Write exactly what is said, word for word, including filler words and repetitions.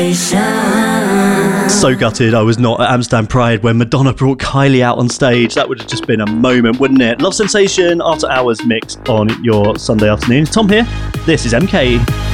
So gutted I was not at Amsterdam Pride when Madonna brought Kylie out on stage. That would have just been a moment, wouldn't it? Love Sensation, After Hours mix on your Sunday afternoon. Tom here. This is M K.